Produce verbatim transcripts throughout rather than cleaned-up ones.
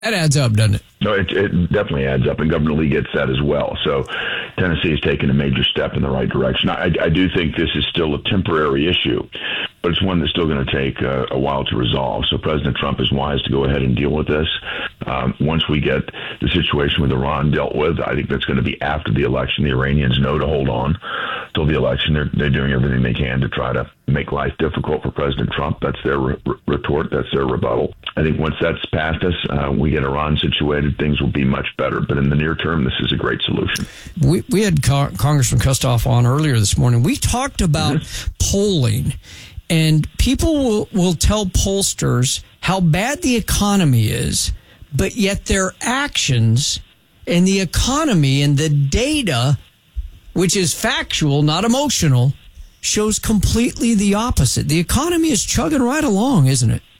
That adds up, doesn't it? No, it, it definitely adds up, and Governor Lee gets that as well. So Tennessee has taken a major step in the right direction. I, I do think this is still a temporary issue, but it's one that's still going to take uh, a while to resolve. So President Trump is wise to go ahead and deal with this. Um, once we get the situation with Iran dealt with, I think that's going to be after the election. The Iranians know to hold on till the election. They're, they're doing everything they can to try to make life difficult for President Trump. That's their re- retort. That's their rebuttal. I think once that's past us, uh, we get Iran situated, things will be much better. But in the near term, this is a great solution. We, we had Con- Congressman Kustoff on earlier this morning. We talked about mm-hmm. polling, and people will, will tell pollsters how bad the economy is, but yet their actions and the economy and the data, which is factual, not emotional, shows completely the opposite. The economy is chugging right along, isn't it?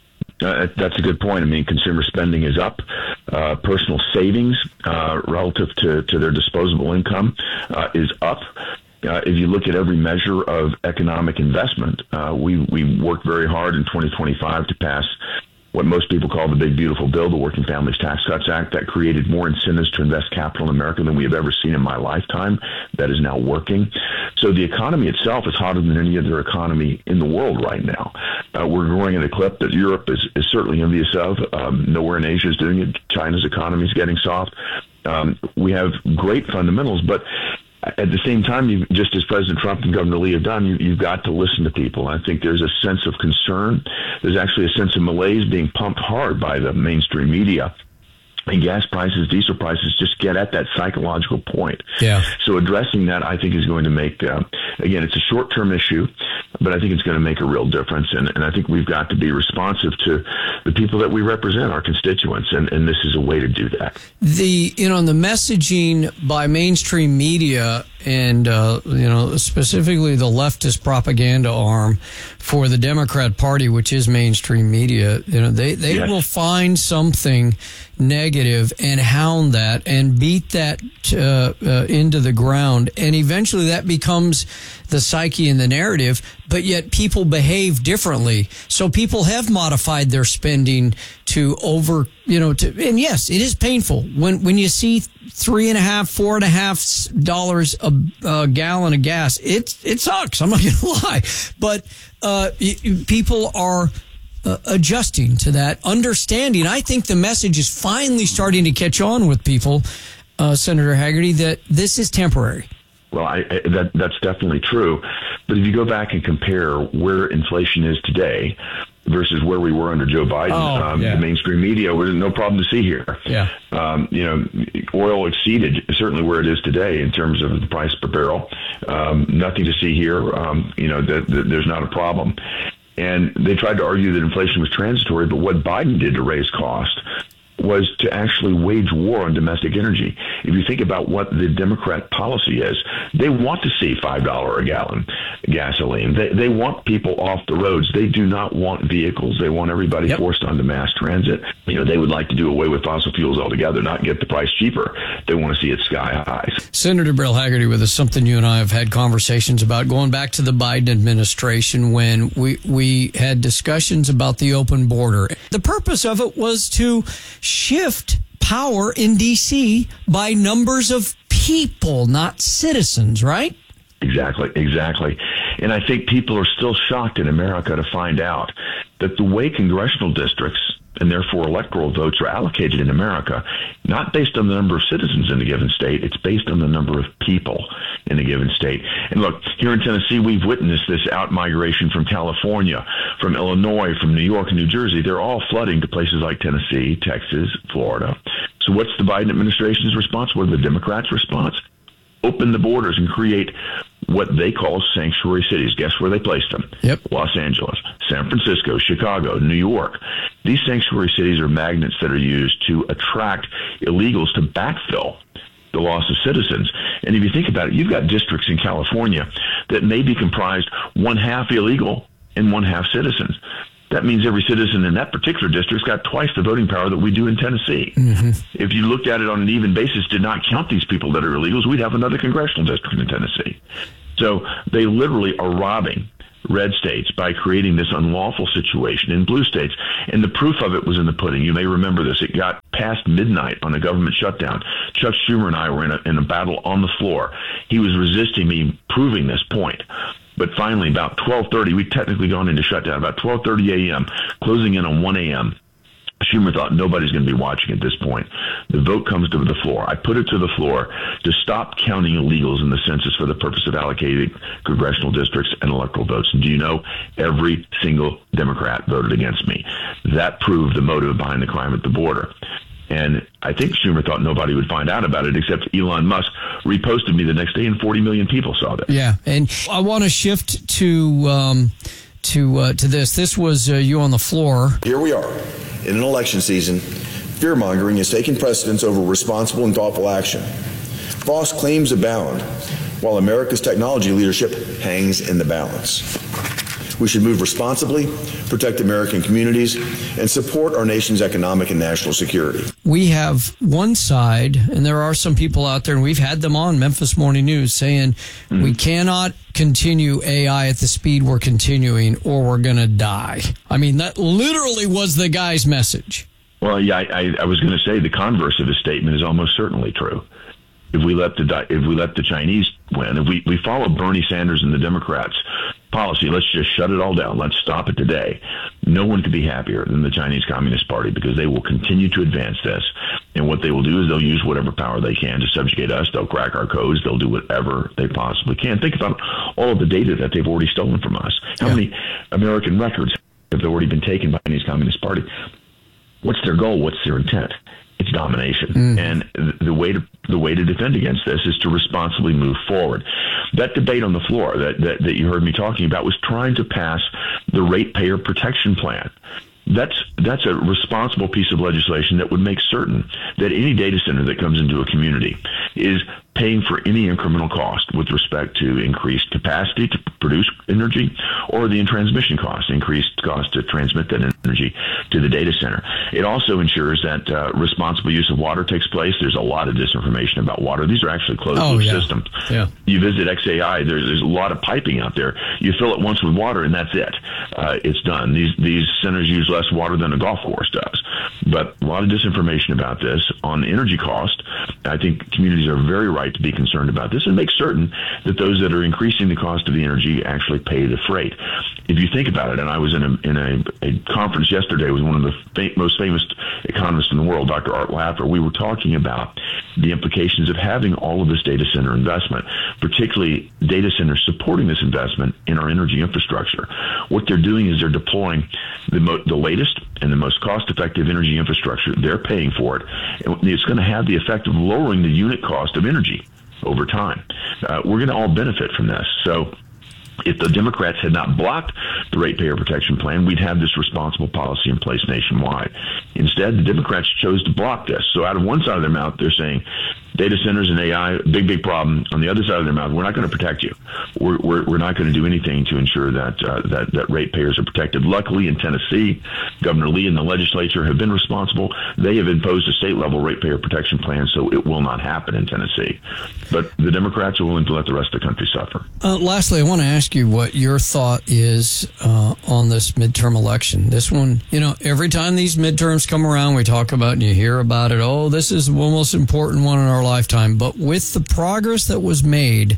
Uh, that's a good point. I mean, consumer spending is up. Uh, personal savings uh, relative to, to their disposable income uh, is up. Uh, if you look at every measure of economic investment, uh, we, we worked very hard in twenty twenty-five to pass what most people call the Big Beautiful Bill, the Working Families Tax Cuts Act, that created more incentives to invest capital in America than we have ever seen in my lifetime. That is now working. So the economy itself is hotter than any other economy in the world right now. Uh, we're growing at a clip that Europe is, is certainly envious of. Um, nowhere in Asia is doing it. China's economy is getting soft. Um, we have great fundamentals, but at the same time, you, just as President Trump and Governor Lee have done, you, you've got to listen to people. I think there's a sense of concern. There's actually a sense of malaise being pumped hard by the mainstream media. And gas prices, diesel prices just get at that psychological point. Yeah. So addressing that, I think, is going to make, uh, again, it's a short-term issue, but I think it's going to make a real difference. And, and I think we've got to be responsive to the people that we represent, our constituents, and, and this is a way to do that. The, you know, the messaging by mainstream media and, uh, you know, specifically the leftist propaganda arm for the Democrat Party, which is mainstream media, you know, they, they yes. will find something negative and hound that and beat that uh, uh, into the ground. And eventually that becomes the psyche and the narrative, but yet people behave differently. So people have modified their spending to over, you know, to, and yes, it is painful when, when you see three and a half, four and a half dollars a, a gallon of gas. It, it sucks. I'm not going to lie, but uh, people are Uh, adjusting to that, understanding. I think the message is finally starting to catch on with people, uh, Senator Hagerty, that this is temporary. Well, I, I, that that's definitely true. But if you go back and compare where inflation is today versus where we were under Joe Biden, oh, um, yeah. the mainstream media was no problem to see here. Yeah. Um, you know, oil exceeded certainly where it is today in terms of the price per barrel. Um, nothing to see here. Um, you know, that, that there's not a problem. And they tried to argue that inflation was transitory, but what Biden did to raise cost was to actually wage war on domestic energy. If you think about what the Democrat policy is, they want to see five dollars a gallon gasoline. They they want people off the roads. They do not want vehicles. They want everybody yep. forced onto mass transit. You know, they would like to do away with fossil fuels altogether, not get the price cheaper. They want to see it sky high. Senator Bill Hagerty with us, something you and I have had conversations about going back to the Biden administration when we, we had discussions about the open border. The purpose of it was to shift power in D C by numbers of people, not citizens, right? Exactly, exactly. And I think people are still shocked in America to find out that the way congressional districts and therefore electoral votes are allocated in America, not based on the number of citizens in a given state, it's based on the number of people in a given state. And look, here in Tennessee, we've witnessed this out-migration from California, from Illinois, from New York and New Jersey. They're all flooding to places like Tennessee, Texas, Florida. So what's the Biden administration's response? What are the Democrats' response? Open the borders and create what they call sanctuary cities. Guess where they placed them? Yep. Los Angeles, San Francisco, Chicago, New York. These sanctuary cities are magnets that are used to attract illegals to backfill the loss of citizens. And if you think about it, you've got districts in California that may be comprised one half illegal and one half citizens. That means every citizen in that particular district's got twice the voting power that we do in Tennessee. Mm-hmm. If you looked at it on an even basis, did not count these people that are illegals, we'd have another congressional district in Tennessee. So they literally are robbing red states by creating this unlawful situation in blue states. And the proof of it was in the pudding. You may remember this. It got past midnight on a government shutdown. Chuck Schumer and I were in a, in a battle on the floor. He was resisting me proving this point. But finally, about twelve thirty, we'd technically gone into shutdown, about twelve thirty a.m., closing in on one a.m., Schumer thought nobody's going to be watching at this point. The vote comes to the floor. I put it to the floor to stop counting illegals in the census for the purpose of allocating congressional districts and electoral votes. And do you know, every single Democrat voted against me. That proved the motive behind the crime at the border. And I think Schumer thought nobody would find out about it, except Elon Musk reposted me the next day, and forty million people saw that. Yeah, and I want to shift to um, to uh, to this. This was uh, you on the floor. Here we are. In an election season, fear-mongering is taking precedence over responsible and thoughtful action. False claims abound, while America's technology leadership hangs in the balance. We should move responsibly, protect American communities, and support our nation's economic and national security. We have one side, and there are some people out there, and we've had them on Memphis Morning News, saying mm-hmm. we cannot continue A I at the speed we're continuing or we're going to die. I mean, that literally was the guy's message. Well, yeah, I, I was going to say the converse of his statement is almost certainly true. If we let the if we let the Chinese win, if we, we follow Bernie Sanders and the Democrats' policy, let's just shut it all down, let's stop it today, no one could be happier than the Chinese Communist Party, because they will continue to advance this. And what they will do is they'll use whatever power they can to subjugate us. They'll crack our codes. They'll do whatever they possibly can. Think about all of the data that they've already stolen from us. How yeah. many American records have already been taken by the Chinese Communist Party? What's their goal? What's their intent? It's domination. Mm. And the way to the way to defend against this is to responsibly move forward. That debate on the floor that, that, that you heard me talking about was trying to pass the Ratepayer Protection Plan. That's that's a responsible piece of legislation that would make certain that any data center that comes into a community is paying for any incremental cost with respect to increased capacity to produce energy, or the transmission cost, increased cost to transmit that energy to the data center. It also ensures that uh, responsible use of water takes place. There's a lot of disinformation about water. These are actually closed oh, loop yeah. systems. Yeah. You visit X A I, there's, there's a lot of piping out there. You fill it once with water and that's it. Uh, it's done. These, these centers use less water than a golf course does. But a lot of disinformation about this. On energy cost, I think communities are very right to be concerned about this and make certain that those that are increasing the cost of the energy actually pay the freight. If you think about it, and I was in a, in a, a conference yesterday with one of the fa- most famous economists in the world, Doctor Art Laffer, we were talking about the implications of having all of this data center investment, particularly data centers supporting this investment in our energy infrastructure. What they're doing is they're deploying the, mo- the latest and the most cost-effective energy infrastructure. They're paying for it. And it's going to have the effect of lowering the unit cost of energy over time. Uh, we're going to all benefit from this. So if the Democrats had not blocked the Ratepayer Protection Plan, we'd have this responsible policy in place nationwide. Instead, the Democrats chose to block this. So out of one side of their mouth, they're saying data centers and A I, big, big problem. On the other side of their mouth, we're not going to protect you. We're, we're, we're not going to do anything to ensure that, uh, that, that ratepayers are protected. Luckily, in Tennessee, Governor Lee and the legislature have been responsible. They have imposed a state-level ratepayer protection plan, so it will not happen in Tennessee. But the Democrats are willing to let the rest of the country suffer. Uh, lastly, I want to ask you what your thought is uh, on this midterm election. This one, you know, every time these midterms come around, we talk about and you hear about it. Oh, this is the most important one in our lifetime. But with the progress that was made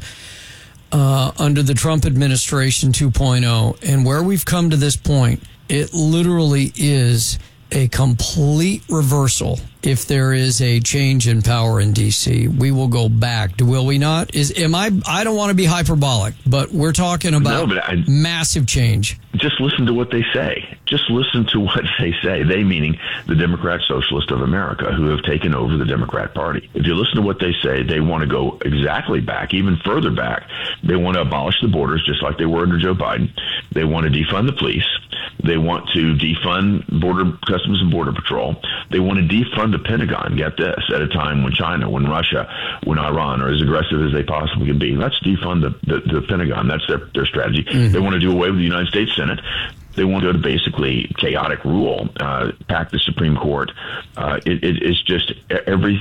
uh, under the Trump administration two point oh and where we've come to this point, it literally is a complete reversal. If there is a change in power in D C, we will go back. Will we not? Is am I? I don't want to be hyperbolic, but we're talking about no, but I, massive change. Just listen to what they say. Just listen to what they say. They meaning the Democrat Socialists of America, who have taken over the Democrat Party. If you listen to what they say, they want to go exactly back, even further back. They want to abolish the borders, just like they were under Joe Biden. They want to defund the police. They want to defund Border Customs and Border Patrol. They want to defund the Pentagon, get this, at a time when China, when Russia, when Iran are as aggressive as they possibly can be. Let's defund the, the, the Pentagon. That's their, their strategy. Mm-hmm. They want to do away with the United States Senate. They want to go to basically chaotic rule, uh, pack the Supreme Court. Uh, it, it, it's just every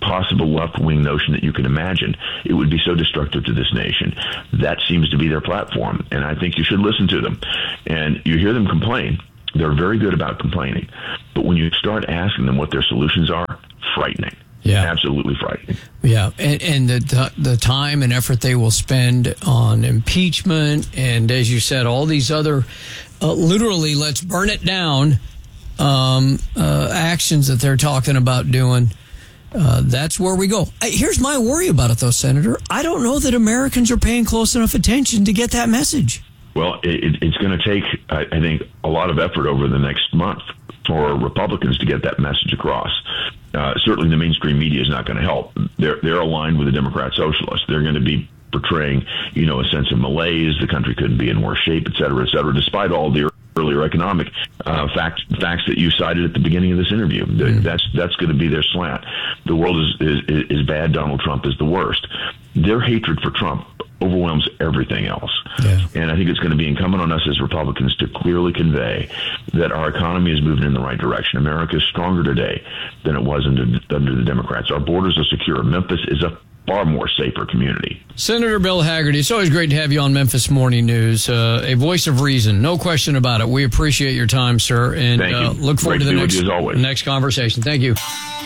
possible left-wing notion that you can imagine. It would be so destructive to this nation. That seems to be their platform, and I think you should listen to them. And you hear them complain. They're very good about complaining. But when you start asking them what their solutions are, frightening. Yeah. Absolutely frightening. Yeah, and, and the the time and effort they will spend on impeachment, and as you said, all these other, uh, literally, let's burn it down, um, uh, actions that they're talking about doing. Uh, that's where we go. Here's my worry about it, though, Senator. I don't know that Americans are paying close enough attention to get that message. Well, it, it's going to take, I think, a lot of effort over the next month for Republicans to get that message across. Uh, certainly the mainstream media is not going to help. They're they're aligned with the Democrat socialists. They're going to be portraying, you know, a sense of malaise, the country couldn't be in worse shape, et cetera, et cetera, despite all the earlier economic uh, facts facts that you cited at the beginning of this interview. Mm-hmm. That's that's going to be their slant. The world is, is is bad. Donald Trump is the worst. Their hatred for Trump overwhelms everything else. Yeah. And I think it's going to be incumbent on us as Republicans to clearly convey that our economy is moving in the right direction. America is stronger today than it was under, under the Democrats. Our borders are secure. Memphis is a far more safer community. Senator Bill Hagerty, it's always great to have you on Memphis Morning News. Uh, a voice of reason, no question about it. We appreciate your time, sir, and uh, look forward great to the next, to next conversation. Thank you.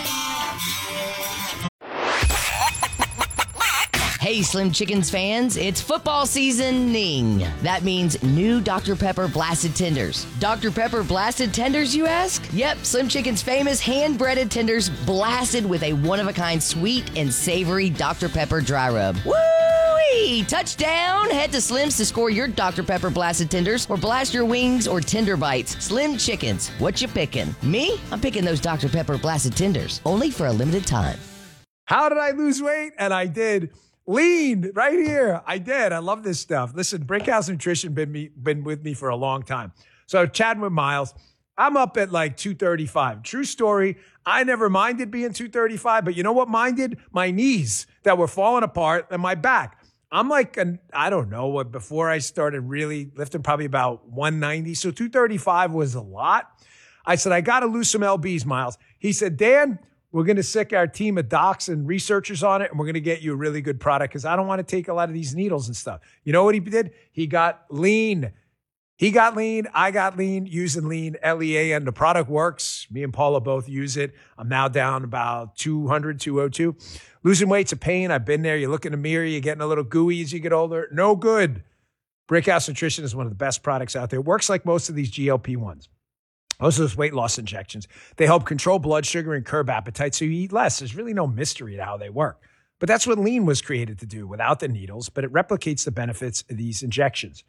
Hey, Slim Chickens fans, it's football seasoning. That means new Doctor Pepper Blasted Tenders. Doctor Pepper Blasted Tenders, you ask? Yep, Slim Chicken's famous hand-breaded tenders blasted with a one-of-a-kind sweet and savory Doctor Pepper dry rub. Woo-wee! Touchdown! Head to Slim's to score your Doctor Pepper Blasted Tenders or blast your wings or tender bites. Slim Chickens, what you picking? Me? I'm picking those Doctor Pepper Blasted Tenders, only for a limited time. How did I lose weight? And I did. Lean right here. I did. I love this stuff. Listen, Brickhouse Nutrition been me been with me for a long time. So chatting with Miles, I'm up at like two thirty-five. True story. I never minded being two thirty-five, but you know what minded? My knees that were falling apart and my back. I'm like, an, I don't know what, before I started really lifting, probably about one ninety. So two thirty-five was a lot. I said, I got to lose some L Bs, Miles. He said, Dan, we're going to sick our team of docs and researchers on it, and we're going to get you a really good product because I don't want to take a lot of these needles and stuff. You know what he did? He got lean. He got lean. I got lean using lean, L E A N. The product works. Me and Paula both use it. I'm now down about two hundred, two oh two. Losing weight's a pain. I've been there. You look in the mirror, you're getting a little gooey as you get older. No good. Brickhouse Nutrition is one of the best products out there. It works like most of these G L P ones. Most of those weight loss injections, they help control blood sugar and curb appetite so you eat less. There's really no mystery to how they work. But that's what lean was created to do without the needles, but it replicates the benefits of these injections.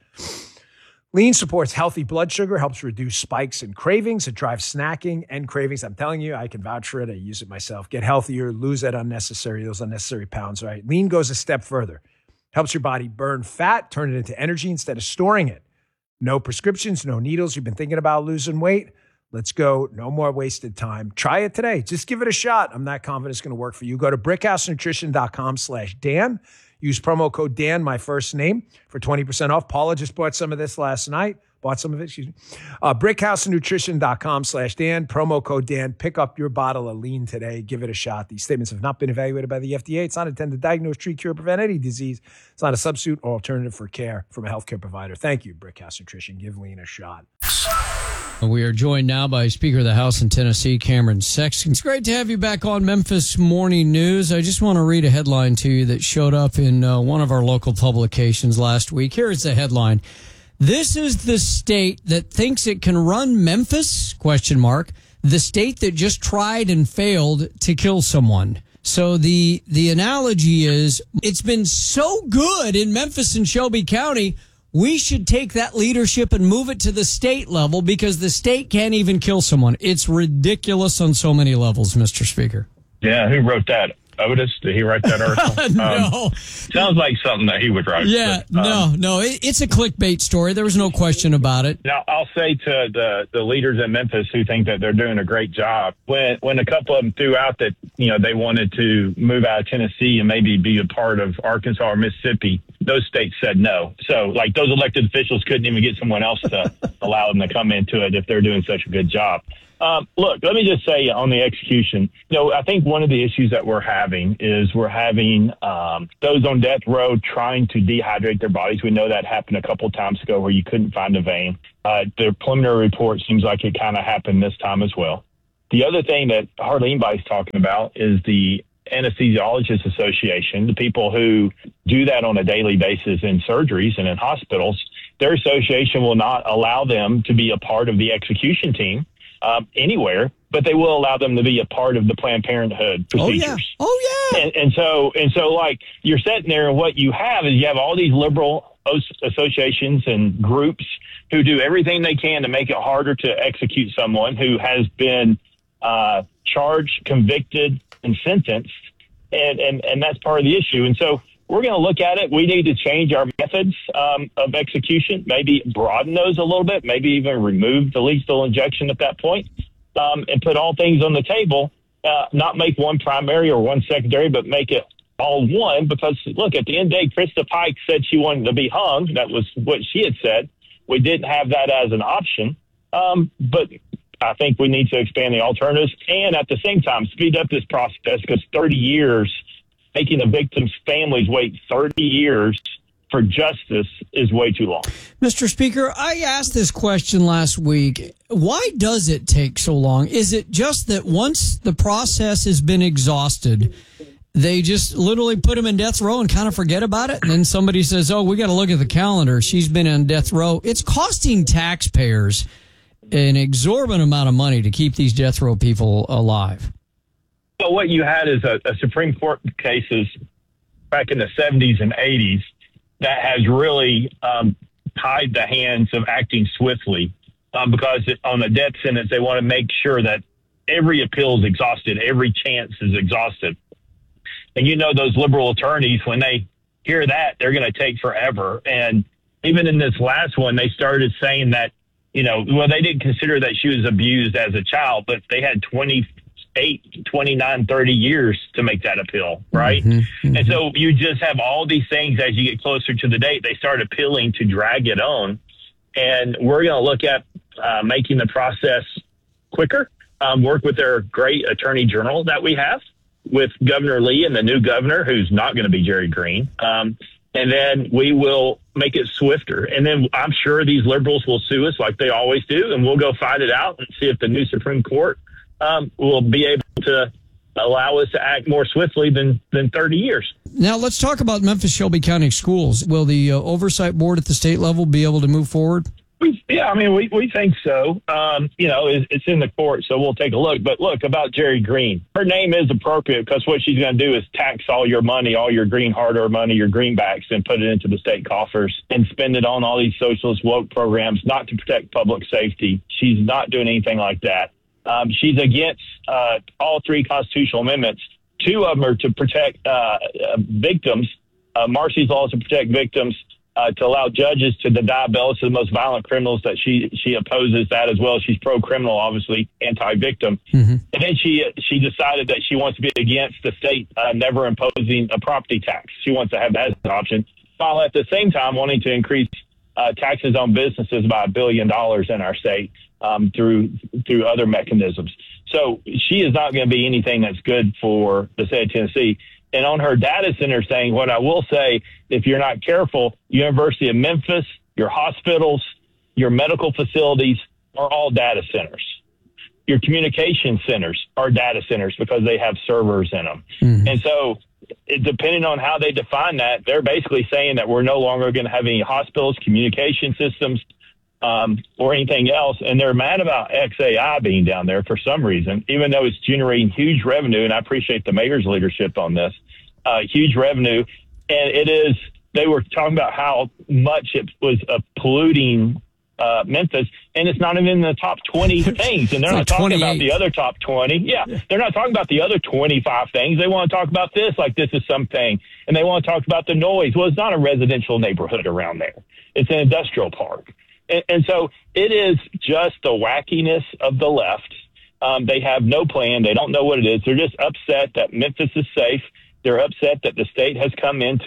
Lean supports healthy blood sugar, helps reduce spikes and cravings. It drives snacking and cravings. I'm telling you, I can vouch for it. I use it myself. Get healthier, lose that unnecessary, those unnecessary pounds, right? Lean goes a step further. Helps your body burn fat, turn it into energy instead of storing it. No prescriptions, no needles. You've been thinking about losing weight? Let's go. No more wasted time. Try it today. Just give it a shot. I'm not confident it's going to work for you. Go to brickhousenutrition.com slash Dan. Use promo code Dan, my first name, for twenty percent off. Paula just bought some of this last night. Bought some of it, excuse me. Uh, brickhousenutrition.com slash Dan. Promo code Dan. Pick up your bottle of lean today. Give it a shot. These statements have not been evaluated by the F D A. It's not intended to diagnose, treat, cure, prevent any disease. It's not a substitute or alternative for care from a healthcare provider. Thank you, Brickhouse Nutrition. Give lean a shot. We are joined now by Speaker of the House in Tennessee, Cameron Sexton. It's great to have you back on Memphis Morning News. I just want to read a headline to you that showed up in uh, one of our local publications last week. Here is the headline. This is the state that thinks it can run Memphis, question mark, the state that just tried and failed to kill someone. So the the analogy is it's been so good in Memphis and Shelby County, we should take that leadership and move it to the state level because the state can't even kill someone. It's ridiculous on so many levels, Mister Speaker. Yeah, who wrote that? Otis? Did he write that article? no. Um, sounds like something that he would write. Yeah, but, um, no, no. It, it's a clickbait story. There was no question about it. Now, I'll say to the, the leaders in Memphis who think that they're doing a great job, when when a couple of them threw out that, you know, they wanted to move out of Tennessee and maybe be a part of Arkansas or Mississippi, those states said no. So, like, those elected officials couldn't even get someone else to allow them to come into it if they're doing such a good job. Um, look, let me just say on the execution, you know, I think one of the issues that we're having is we're having um, those on death row trying to dehydrate their bodies. We know that happened a couple of times ago where you couldn't find a vein. Uh, the preliminary report seems like it kind of happened this time as well. The other thing that hardly anybody's talking about is the Anesthesiologists Association, the people who do that on a daily basis in surgeries and in hospitals. Their association will not allow them to be a part of the execution team Um, anywhere, but they will allow them to be a part of the Planned Parenthood procedures. Oh, yeah. Oh, yeah. And, and so, and so like you're sitting there and what you have is you have all these liberal associations and groups who do everything they can to make it harder to execute someone who has been uh, charged, convicted, and sentenced. And, and, and that's part of the issue. And so we're going to look at it. We need to change our methods um, of execution, maybe broaden those a little bit, maybe even remove the lethal injection at that point, um, and put all things on the table, uh, not make one primary or one secondary, but make it all one. Because, look, at the end of the day, Krista Pike said she wanted to be hung. That was what she had said. We didn't have that as an option. Um, but I think we need to expand the alternatives and at the same time speed up this process because thirty years making the victims' families wait thirty years for justice is way too long. Mister Speaker, I asked this question last week. Why does it take so long? Is it just that once the process has been exhausted, they just literally put them in death row and kind of forget about it? And then somebody says, oh, we got to look at the calendar. She's been in death row. It's costing taxpayers an exorbitant amount of money to keep these death row people alive. So what you had is a, a Supreme Court cases back in the seventies and eighties that has really um, tied the hands of acting swiftly um, because it, on the death sentence, they want to make sure that every appeal is exhausted, every chance is exhausted. And you know those liberal attorneys, when they hear that, they're going to take forever. And even in this last one, they started saying that, you know, well, they didn't consider that she was abused as a child, but they had twenty-eight, twenty-nine, thirty years to make that appeal, right? Mm-hmm, mm-hmm. And so you just have all these things as you get closer to the date, they start appealing to drag it on. And we're going to look at uh, making the process quicker, um, work with their great attorney general that we have with Governor Lee and the new governor, who's not going to be Jerry Green. Um, and then we will make it swifter. And then I'm sure these liberals will sue us like they always do, and we'll go fight it out and see if the new Supreme Court um, will be able to allow us to act more swiftly than, than thirty years. Now, let's talk about Memphis Shelby County Schools. Will the uh, oversight board at the state level be able to move forward? We, yeah, I mean, we, we think so. Um, you know, it, it's in the court, so we'll take a look. But look, about Jerry Green, her name is appropriate because what she's going to do is tax all your money, all your green hard-earned money, your greenbacks, and put it into the state coffers and spend it on all these socialist woke programs, not to protect public safety. She's not doing anything like that. Um, she's against uh, all three constitutional amendments. Two of them are to protect uh, uh, victims. Uh, Marcy's law is to protect victims. Uh, to allow judges to deny bail to the most violent criminals, that she she opposes that as well. She's pro-criminal, obviously, anti-victim. Mm-hmm. And then she she decided that she wants to be against the state uh, never imposing a property tax. She wants to have that as an option, while at the same time wanting to increase uh, taxes on businesses by a billion dollars in our state um, through through other mechanisms. So she is not going to be anything that's good for the state of Tennessee. And on her data center thing, what I will say, if you're not careful, University of Memphis, your hospitals, your medical facilities are all data centers. Your communication centers are data centers because they have servers in them. Mm-hmm. And so it, depending on how they define that, they're basically saying that we're no longer going to have any hospitals, communication systems, um, or anything else. And they're mad about X A I being down there for some reason, even though it's generating huge revenue. And I appreciate the mayor's leadership on this, uh, huge revenue. And it is, they were talking about how much it was uh, polluting uh, Memphis, and it's not even in the top twenty things. And they're not like talking about the other top twenty. Yeah, yeah, they're not talking about the other twenty-five things. They want to talk about this like this is something. And they want to talk about the noise. Well, it's not a residential neighborhood around there. It's an industrial park. And, and so it is just the wackiness of the left. Um, they have no plan. They don't know what it is. They're just upset that Memphis is safe. They're upset that the state has come in to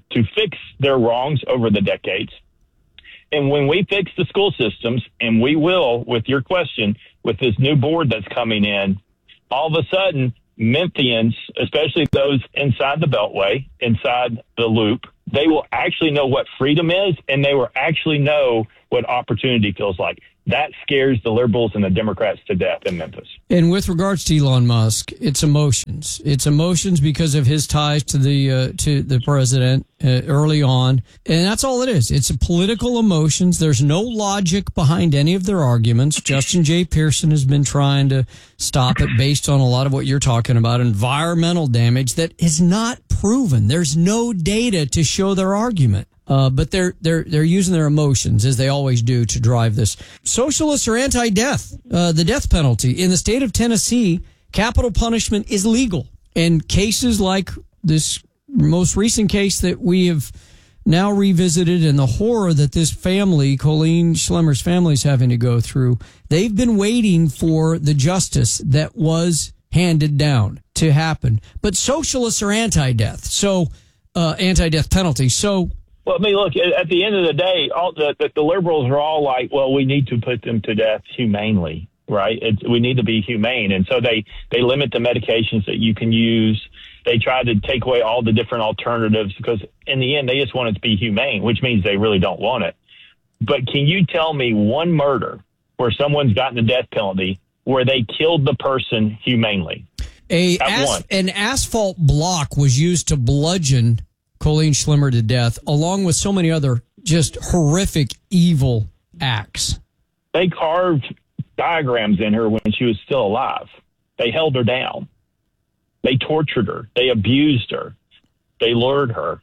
to fix their wrongs over the decades. And when we fix the school systems, and we will, with your question, with this new board that's coming in, all of a sudden, Memphians, especially those inside the Beltway, inside the loop, they will actually know what freedom is, and they will actually know what opportunity feels like. That scares the liberals and the Democrats to death in Memphis. And with regards to Elon Musk, it's emotions. It's emotions because of his ties to the uh, to the president uh, early on, and that's all it is. It's a political emotions. There's no logic behind any of their arguments. Justin J. Pearson has been trying to stop it based on a lot of what you're talking about, environmental damage that is not proven. There's no data to show their argument. Uh, but they're they're they're using their emotions, as they always do, to drive this. Socialists are anti-death. Uh, the death penalty in the state of Tennessee, capital punishment is legal. And cases like this most recent case that we have now revisited, and the horror that this family, Colleen Schlemmer's family, is having to go through, they've been waiting for the justice that was handed down to happen. But socialists are anti-death, so uh, anti-death penalty. So. Well, I mean, look, at the end of the day, all the, the, the liberals are all like, well, we need to put them to death humanely, right? It's, we need to be humane. And so they, they limit the medications that you can use. They try to take away all the different alternatives because in the end, they just want it to be humane, which means they really don't want it. But can you tell me one murder where someone's gotten the death penalty where they killed the person humanely? A as, an asphalt block was used to bludgeon Colleen Schlemmer to death, along with so many other just horrific, evil acts. They carved diagrams in her when she was still alive. They held her down. They tortured her. They abused her. They lured her.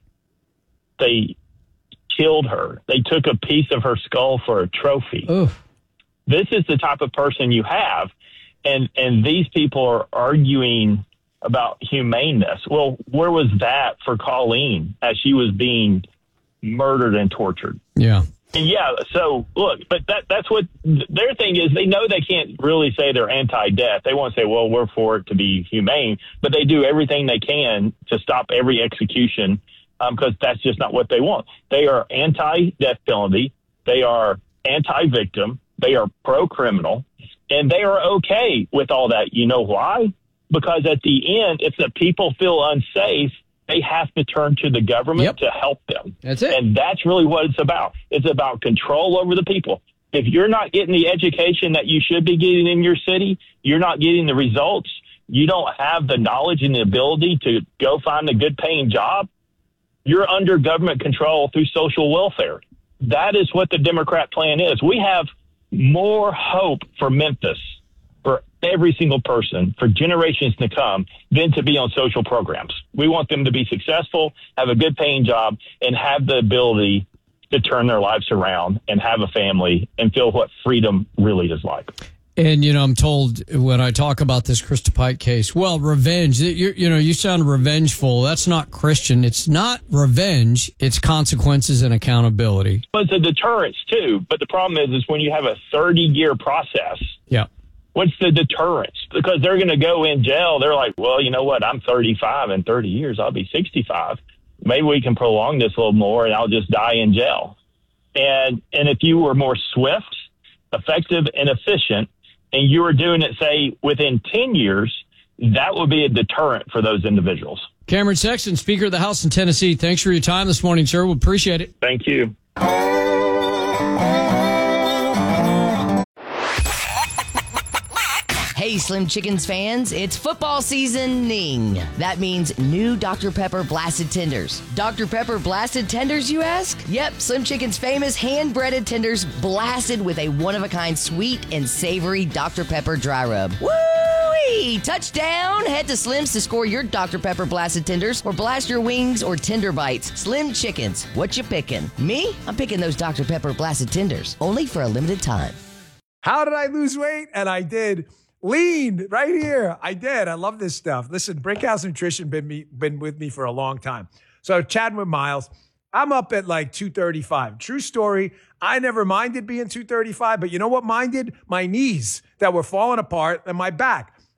They killed her. They took a piece of her skull for a trophy. Oof. This is the type of person you have. And, and these people are arguing about humaneness. Well, where was that for Colleen as she was being murdered and tortured? Yeah. And yeah, so look, but that that's what their thing is. They know they can't really say they're anti-death. They want to say, well, we're for it to be humane, but they do everything they can to stop every execution because um, that's just not what they want. They are anti-death penalty. They are anti-victim. They are pro-criminal, and they are okay with all that. You know why? Because at the end, if the people feel unsafe, they have to turn to the government yep. to help them. That's it. And that's really what it's about. It's about control over the people. If you're not getting the education that you should be getting in your city, you're not getting the results, you don't have the knowledge and the ability to go find a good paying job, you're under government control through social welfare. That is what the Democrat plan is. We have more hope for Memphis, for every single person, for generations to come, than to be on social programs. We want them to be successful, have a good paying job, and have the ability to turn their lives around and have a family and feel what freedom really is like. And, you know, I'm told when I talk about this Krista Pike case, well, revenge, you, you know, you sound revengeful. That's not Christian. It's not revenge. It's consequences and accountability. But it's a deterrence, too. But the problem is, is when you have a thirty-year process, yeah. What's the deterrence? Because they're going to go in jail. They're like, well, you know what? I'm thirty-five. In thirty years, I'll be sixty-five. Maybe we can prolong this a little more and I'll just die in jail. And and if you were more swift, effective, and efficient, and you were doing it, say, within ten years, that would be a deterrent for those individuals. Cameron Sexton, Speaker of the House in Tennessee, thanks for your time this morning, sir. We appreciate it. Thank you. Hey, Slim Chickens fans, it's football seasoning. That means new Doctor Pepper Blasted Tenders. Doctor Pepper Blasted Tenders, you ask? Yep, Slim Chicken's famous hand-breaded tenders blasted with a one-of-a-kind sweet and savory Doctor Pepper dry rub. Woo-wee! Touchdown! Head to Slim's to score your Doctor Pepper Blasted Tenders or blast your wings or tender bites. Slim Chickens, what you picking? Me? I'm picking those Doctor Pepper Blasted Tenders, only for a limited time. How did I lose weight? And I did. Lean right here. I did. I love this stuff. Listen, Brickhouse Nutrition been me been with me for a long time. So chatting with Miles, I'm up at like two thirty-five. True story. I never minded being two thirty-five, but you know what minded? My knees that were falling apart and my back.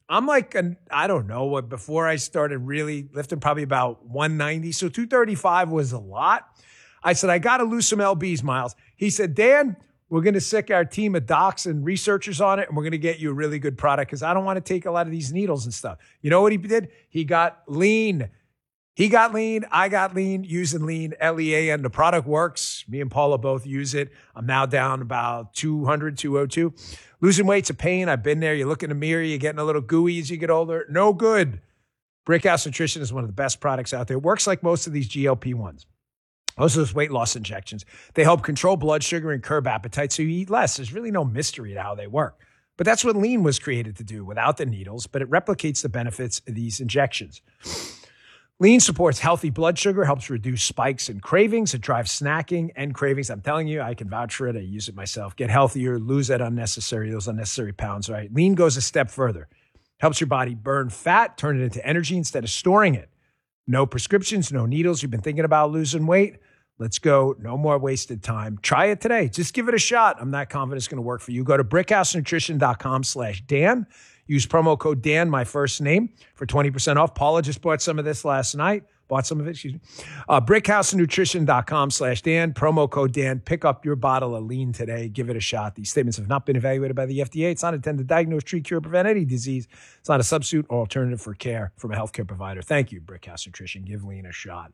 I'm like, an, I don't know, what before I started really lifting, probably about one ninety. So two thirty-five was a lot. I said, I got to lose some L Bs, Miles. He said, Dan, we're going to sick our team of docs and researchers on it, and we're going to get you a really good product because I don't want to take a lot of these needles and stuff. You know what he did? He got lean. He got lean. I got lean using lean, L E A N. The product works. Me and Paula both use it. I'm now down about two hundred, two oh two. Losing weight's a pain. I've been there. You look in the mirror, you're getting a little gooey as you get older. No good. Brickhouse Nutrition is one of the best products out there. It works like most of these G L P ones. Most of those weight loss injections. They help control blood sugar and curb appetite so you eat less. There's really no mystery to how they work. But that's what lean was created to do without the needles, but it replicates the benefits of these injections. Lean supports healthy blood sugar, helps reduce spikes and cravings. It drives snacking and cravings. I'm telling you, I can vouch for it. I use it myself. Get healthier, lose that unnecessary, those unnecessary pounds, right? Lean goes a step further. Helps your body burn fat, turn it into energy instead of storing it. No prescriptions, no needles. You've been thinking about losing weight? Let's go. No more wasted time. Try it today. Just give it a shot. I'm not confident it's going to work for you. Go to brickhousenutrition.com slash Dan. Use promo code Dan, my first name, for twenty percent off. Paula just bought some of this last night. Bought some of it, excuse me. Uh, brickhousenutrition.com slash Dan. Promo code Dan. Pick up your bottle of lean today. Give it a shot. These statements have not been evaluated by the F D A. It's not intended to diagnose, treat, cure, or prevent any disease. It's not a substitute or alternative for care from a healthcare provider. Thank you, Brickhouse Nutrition. Give lean a shot.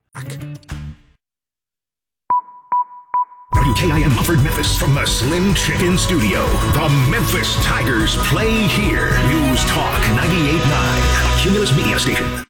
W K I M offered Memphis from the Slim Chicken Studio. The Memphis Tigers play here. News Talk ninety-eight point nine, a Cumulus Media station.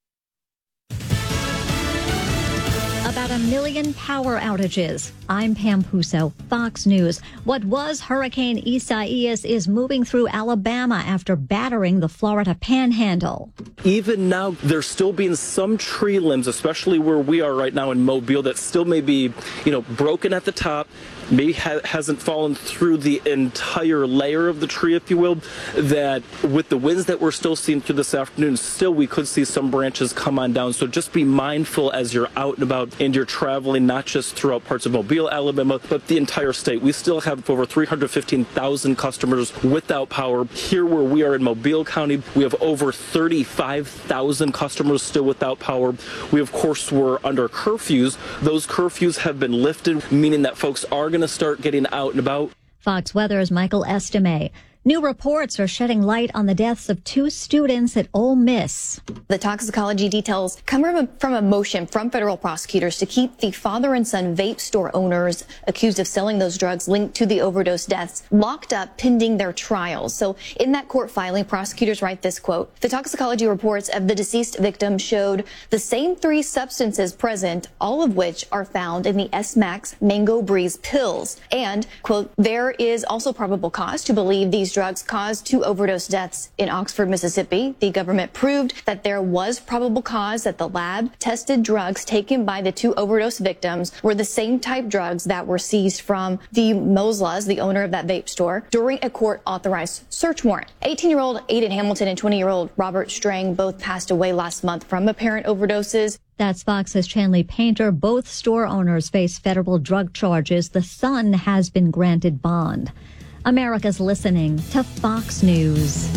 About a million power outages. I'm Pam Puso, Fox News. What was Hurricane Isaias is moving through Alabama after battering the Florida Panhandle. Even now, there's still being some tree limbs, especially where we are right now in Mobile, that still may be, you know, broken at the top. Maybe ha- hasn't fallen through the entire layer of the tree, if you will, that with the winds that we're still seeing through this afternoon, still we could see some branches come on down. So just be mindful as you're out and about and you're traveling, not just throughout parts of Mobile, Alabama, but the entire state. We still have over three hundred fifteen thousand customers without power. Here where we are in Mobile County, we have over thirty-five thousand customers still without power. We, of course, were under curfews. Those curfews have been lifted, meaning that folks are going to start getting out and about. Fox Weather's Michael Estime. New reports are shedding light on the deaths of two students at Ole Miss. The toxicology details come from a, from a motion from federal prosecutors to keep the father and son vape store owners accused of selling those drugs linked to the overdose deaths locked up pending their trials. So in that court filing, prosecutors write this quote: the toxicology reports of the deceased victim showed the same three substances present, all of which are found in the S-Max Mango Breeze pills. And, quote, there is also probable cause to believe these drugs caused two overdose deaths in Oxford, Mississippi. The government proved that there was probable cause that the lab tested drugs taken by the two overdose victims were the same type drugs that were seized from the Moslas, the owner of that vape store, during a court-authorized search warrant. eighteen-year-old Aiden Hamilton and twenty-year-old Robert Strang both passed away last month from apparent overdoses. That's Fox's Chanley Painter. Both store owners face federal drug charges. The son has been granted bond. America's listening to Fox News.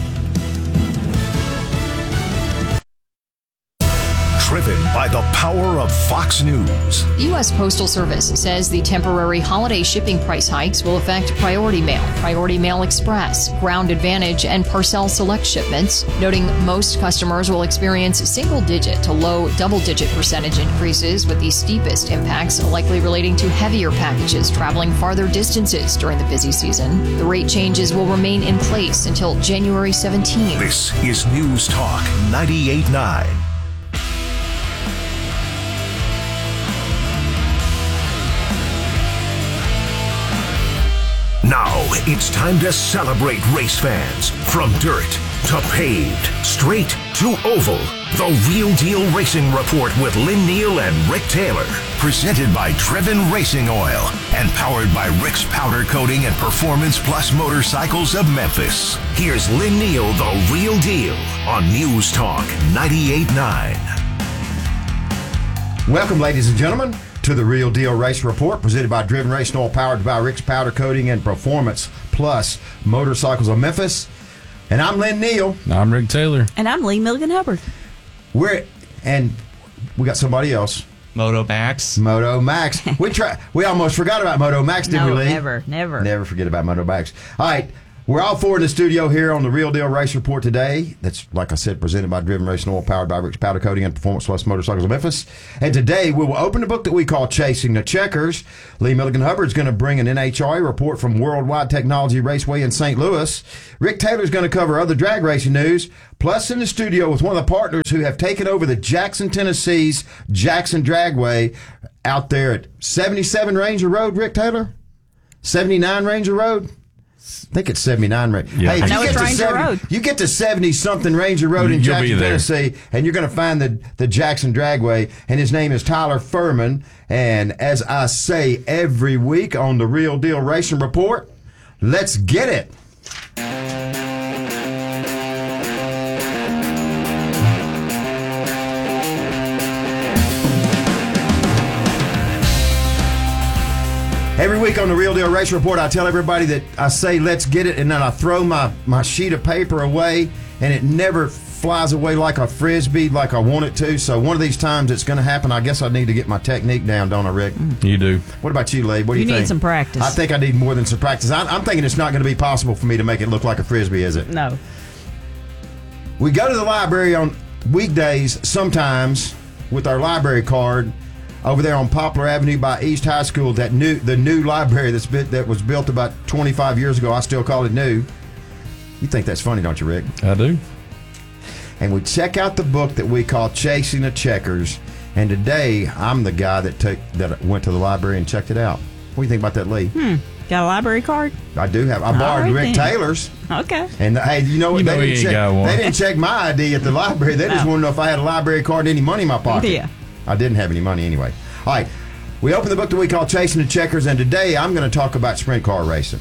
Driven by the power of Fox News. The U S Postal Service says the temporary holiday shipping price hikes will affect Priority Mail, Priority Mail Express, Ground Advantage, and Parcel Select shipments, noting most customers will experience single-digit to low double-digit percentage increases, with the steepest impacts likely relating to heavier packages traveling farther distances during the busy season. The rate changes will remain in place until January seventeenth. This is News Talk ninety-eight point nine. Now it's time to celebrate race fans. From dirt to paved, straight to oval. The Real Deal Racing Report with Lynn Neal and Rick Taylor. Presented by Driven Racing Oil and powered by Rick's Powder Coating and Performance Plus Motorcycles of Memphis. Here's Lynn Neal, The Real Deal, on News Talk ninety-eight point nine. Welcome, ladies and gentlemen, to the Real Deal Race Report, presented by Driven Racing Oil, powered by Rick's Powder Coating and Performance Plus Motorcycles of Memphis. And I'm Lynn Neal. I'm Rick Taylor. And I'm Lee Milligan Hubbard. We're and we got somebody else. Moto Max. Moto Max. we try. We almost forgot about Moto Max, didn't no, we, Lee? never, never. Never forget about Moto Max. All right. We're all four in the studio here on the Real Deal Race Report today. That's, like I said, presented by Driven Racing Oil, powered by Rick's Powder Coating and Performance Plus Motorcycles of Memphis. And today we will open the book that we call Chasing the Checkers. Lee Milligan Hubbard is going to bring an N H R A report from Worldwide Technology Raceway in Saint Louis. Rick Taylor is going to cover other drag racing news. Plus, in the studio with one of the partners who have taken over the Jackson, Tennessee's Jackson Dragway out there at seventy-seven Ranger Road, Rick Taylor? seventy-nine Ranger Road? I think it's seventy-nine Ranger. Yeah. Hey, I if know you it's get to Ranger seventy, Road. you get to seventy something Ranger Road in You'll Jackson, be there. Tennessee, and you're going to find the the Jackson Dragway. And his name is Tyler Furman. And as I say every week on the Real Deal Racing Report, let's get it. Every week on the Real Deal Race Report, I tell everybody that I say, let's get it, and then I throw my, my sheet of paper away, and it never flies away like a Frisbee, like I want it to. So one of these times it's going to happen. I guess I need to get my technique down, don't I, Rick? You do. What about you, Lee? What do you, You think? need some practice. I think I need more than some practice. I, I'm thinking it's not going to be possible for me to make it look like a Frisbee, is it? No. We go to the library on weekdays sometimes with our library card over there on Poplar Avenue by East High School. That new, the new library that's been, that was built about twenty-five years ago. I still call it new. You think that's funny, don't you, Rick? I do. And we check out the book that we call Chasing the Checkers. And today, I'm the guy that took that went to the library and checked it out. What do you think about that, Lee? Hmm. Got a library card? I do have. I borrowed right, Rick then. Taylor's. Okay. And hey, you know what? You know they, he didn't ain't check, got one. they didn't check my I D at the library. They just No. wanted to know if I had a library card and any money in my pocket. Yeah. I didn't have any money anyway. All right. We open the book that we call Chasing the Checkers, and today I'm going to talk about sprint car racing.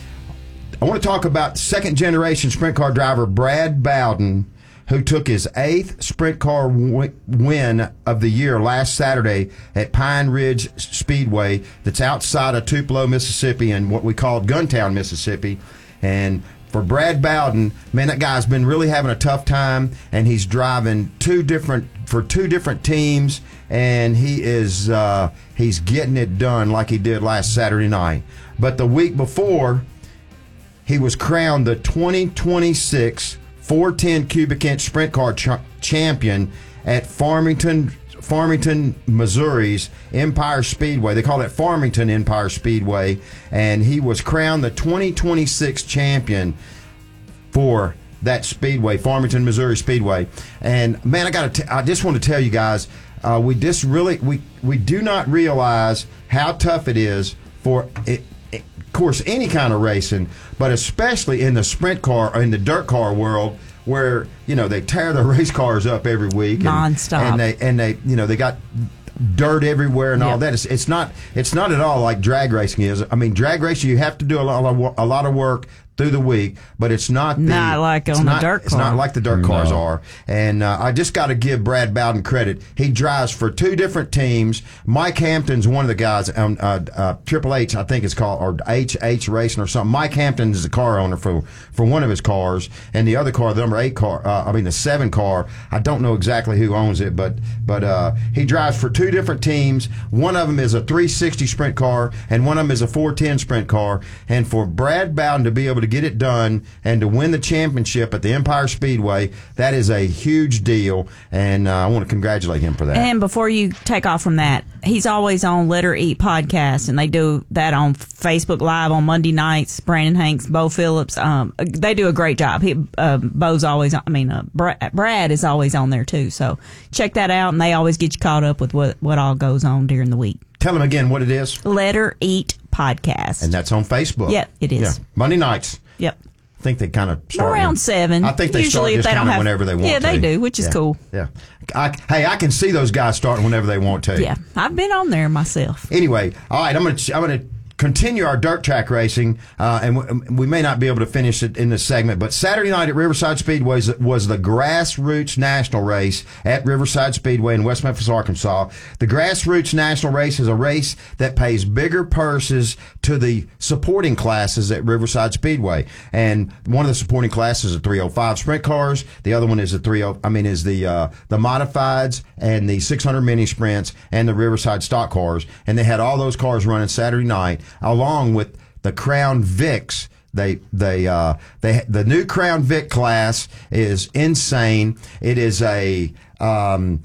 I want to talk about second generation sprint car driver Brad Bowden, who took his eighth sprint car w- win of the year last Saturday at Pine Ridge Speedway that's outside of Tupelo, Mississippi, and what we call Guntown, Mississippi. And for Brad Bowden, man, that guy's been really having a tough time, and he's driving two different for two different teams, and he is uh, he's getting it done like he did last Saturday night. But the week before, he was crowned the twenty twenty-six four ten cubic inch sprint car ch- champion at Farmington, Farmington, Missouri's Empire Speedway. They call it Farmington Empire Speedway, and he was crowned the twenty twenty-six champion for that speedway, Farmington, Missouri Speedway. And man, I got to. I just want to tell you guys, uh, we just really we we do not realize how tough it is for it. Of course, any kind of racing, but especially in the sprint car or in the dirt car world, where you know they tear their race cars up every week, and, nonstop, and they and they you know they got dirt everywhere and all Yep. that. It's, it's not it's not at all like drag racing is. I mean, drag racing you have to do a lot of, a lot of work through the week, but it's not the, Not like it's on a not- dirt It's car. not like the dirt cars No. are. And uh, I just got to give Brad Bowden credit. He drives for two different teams. Mike Hampton's one of the guys on uh, uh, Triple H, I think it's called, or H H Racing or something. Mike Hampton is the car owner for for one of his cars, and the other car, the number eight car, uh, I mean the seven car. I don't know exactly who owns it, but but uh, he drives for two different teams. One of them is a three sixty sprint car, and one of them is a four ten sprint car. And for Brad Bowden to be able to get it done and to win the championship at the Empire Speedway, that is a huge deal, and uh, I want to congratulate him for that. And before you take off from that, he's always on Let Her Eat podcast, and they do that on Facebook Live on Monday nights. Brandon Hanks, Bo Phillips, um, they do a great job. He, uh, Bo's always, I mean, uh, Brad, Brad is always on there too. So check that out, and they always get you caught up with what, what all goes on during the week. Tell him again what it is. Let Her Eat podcast. And that's on Facebook. Yep, it is. Yeah. Monday nights. Yep. I think they kind of start Around when- seven. I think they Usually start if just they don't kind of have- whenever they want Yeah, to. they do, which is Yeah. cool. Yeah. I, hey, I can see those guys starting whenever they want to. Yeah, I've been on there myself. Anyway, all right, I'm gonna I'm gonna continue our dirt track racing, uh, and w- we may not be able to finish it in this segment, but Saturday night at Riverside Speedway was, was the Grassroots National Race at Riverside Speedway in West Memphis, Arkansas. The Grassroots National Race is a race that pays bigger purses to the supporting classes at Riverside Speedway. And one of the supporting classes is three oh five sprint cars. The other one is the three oh, I mean, is the, uh, the modifieds and the six hundred mini sprints and the Riverside stock cars. And they had all those cars running Saturday night, along with the Crown Vics. They, they, uh, they, the new Crown Vic class is insane. It is a, um,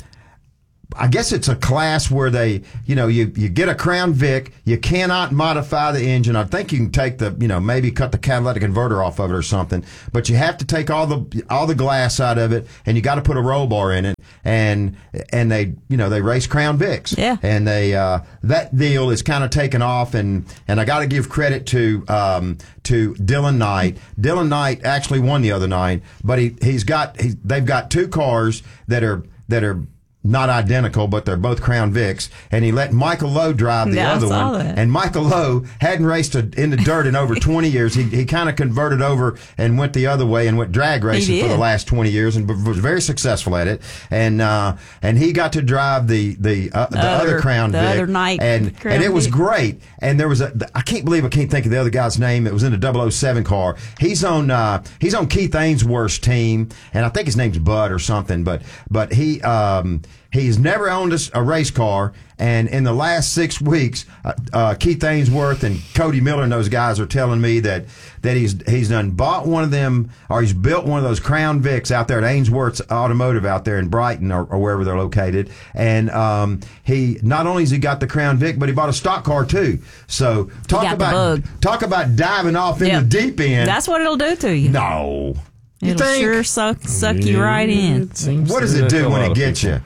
I guess it's a class where they, you know, you, you get a Crown Vic, you cannot modify the engine. I think you can take the, you know, maybe cut the catalytic converter off of it or something, but you have to take all the, all the glass out of it, and you got to put a roll bar in it, and, and they, you know, they race Crown Vics. Yeah. And they, uh, that deal is kind of taken off, and, and I got to give credit to, um, to Dylan Knight. Dylan Knight actually won the other night, but he, he's got, he, they've got two cars that are, that are, not identical, but they're both Crown Vics, and he let Michael Lowe drive the yeah, other one. That. And Michael Lowe hadn't raced a, in the dirt in over twenty years. He he kind of converted over and went the other way and went drag racing for the last twenty years, and was very successful at it. And uh, and he got to drive the the uh, the other, other Crown the Vic, other night and Crown and it was Vic. great. And there was a I can't believe I can't think of the other guy's name. It was in the double oh seven car. He's on uh, he's on Keith Ainsworth's team, and I think his name's Bud or something. But but he. Um, He's never owned a, a race car, and in the last six weeks, uh, uh, Keith Ainsworth and Cody Miller and those guys are telling me that that he's he's done bought one of them, or he's built one of those Crown Vics out there at Ainsworth's Automotive out there in Brighton or, or wherever they're located. And um, he not only has he got the Crown Vic, but he bought a stock car too. So talk about talk about diving off in yep. the deep end. That's what it'll do to you. No. You It'll think? sure suck suck you right in. What does it do when it gets you?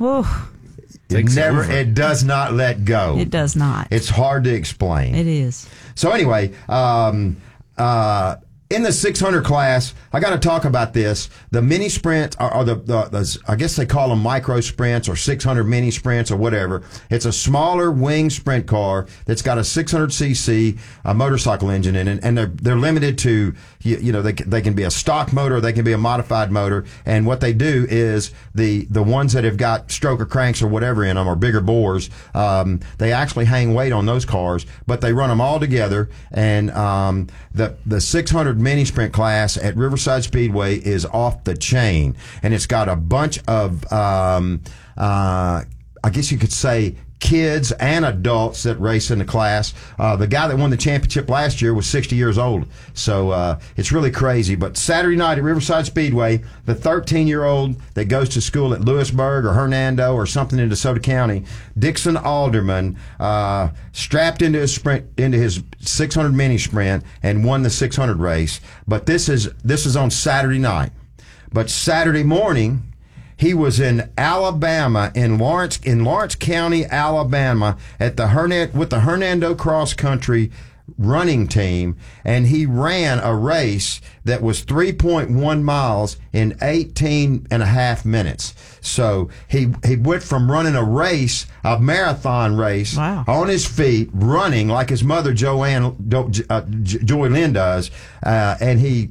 It never. Over. It does not let go. It does not. It's hard to explain. It is. So anyway, um, uh, in the six hundred class, I got to talk about this. The mini sprints, or, or the, the, the, I guess they call them micro sprints or six hundred mini sprints or whatever. It's a smaller wing sprint car that's got a six hundred c c a motorcycle engine in it, and they're they're limited to you, you know they they can be a stock motor, or they can be a modified motor. And what they do is the the ones that have got stroker cranks or whatever in them, or bigger bores, um, they actually hang weight on those cars, but they run them all together. And um, the the six hundred mini sprint class at Riverside Speedway is off the chain, and it's got a bunch of um, uh, I guess you could say kids and adults that race in the class. Uh, the guy that won the championship last year was sixty years old, so uh, it's really crazy. But Saturday night at Riverside Speedway, the thirteen-year-old that goes to school at Lewisburg or Hernando or something in DeSoto County, Dixon Alderman, uh, strapped into his sprint, into his six hundred mini sprint, and won the six hundred race. But this is this is on Saturday night. But Saturday morning, he was in Alabama, in Lawrence, in Lawrence County, Alabama, at the Hernando, with the Hernando Cross Country running team, and he ran a race that was three point one miles in eighteen and a half minutes. So he he went from running a race, a marathon race, wow. on his feet, running like his mother Joanne uh, Joy Lynn does, uh, and he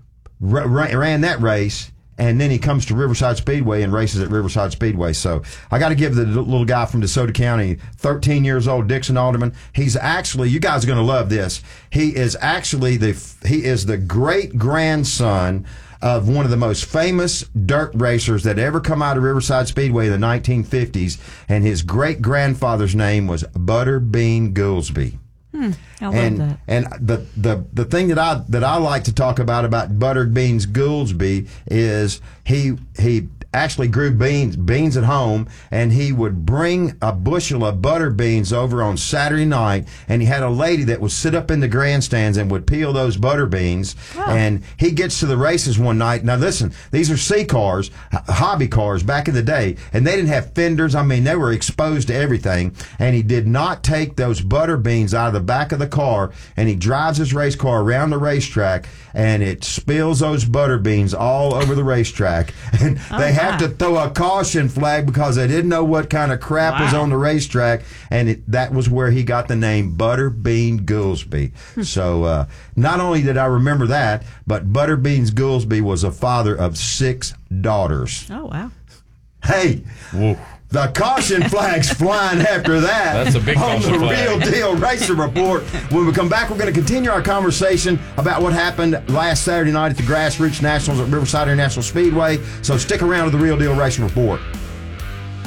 r- ran that race. And then he comes to Riverside Speedway and races at Riverside Speedway. So I got to give the little guy from DeSoto County, thirteen years old, Dixon Alderman. He's actually, you guys are going to love this. He is actually the he is the great grandson of one of the most famous dirt racers that ever come out of Riverside Speedway in the nineteen fifties, and his great grandfather's name was Butterbean Goolsby. Hmm, I love and that. and the, the the thing that I that I like to talk about about Butterbeans Goolsby is he he actually grew beans beans at home, and he would bring a bushel of butter beans over on Saturday night, and he had a lady that would sit up in the grandstands and would peel those butter beans. Oh. And he gets to the races one night. Now listen, these are C cars, hobby cars back in the day, and they didn't have fenders. I mean, they were exposed to everything, and he did not take those butter beans out of the back of the car, and he drives his race car around the racetrack, and it spills those butter beans all over the racetrack. And oh, they had have to throw a caution flag because they didn't know what kind of crap wow. was on the racetrack, and it, that was where he got the name Butterbean Goolsby. So uh, not only did I remember that, but Butterbeans Goolsby was a father of six daughters. Oh, wow. Hey, Whoa. The caution flag's flying after that. That's a big on caution the flag. Real Deal Racing Report. When we come back, we're going to continue our conversation about what happened last Saturday night at the Grassroots Nationals at Riverside International Speedway. So stick around to the Real Deal Racing Report.